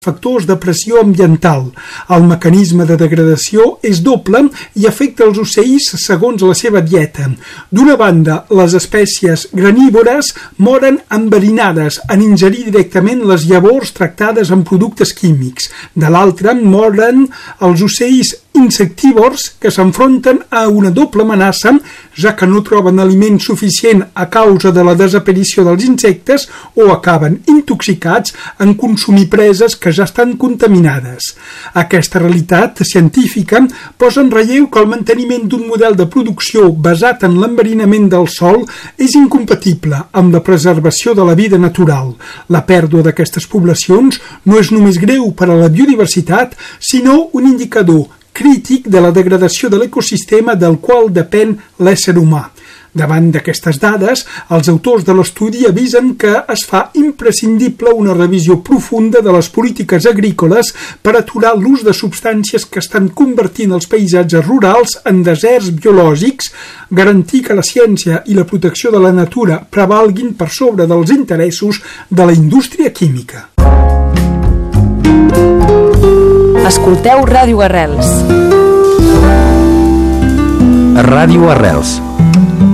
factors de pressió ambiental. El mecanisme de degradació és doble i afecta els ocells segons la seva dieta. D'una banda, les espècies granívores moren enverinades en ingerir directament les llavors tractades amb productes químics. De l'altra, moren els ocells insectívors que s'enfronten a una doble amenaça, ja que no troben aliment suficient a causa de la desaparició dels insectes o acaben intoxicats en consumir preses que ja estan contaminades. Aquesta realitat científica posa en relleu que el manteniment d'un model de producció basat en l'enverinament del sòl és incompatible amb la preservació de la vida natural. La pèrdua d'aquestes poblacions no és només greu per a la biodiversitat, sinó un indicador crític de la degradació de l'ecosistema del qual depèn l'ésser humà. Davant d'aquestes dades, els autors de l'estudi avisen que es fa imprescindible una revisió profunda de les polítiques agrícoles per aturar l'ús de substàncies que estan convertint els paisatges rurals en deserts biològics, garantir que la ciència i la protecció de la natura prevalguin per sobre dels interessos de la indústria química. Escolteu Ràdio Arrels. Ràdio Arrels.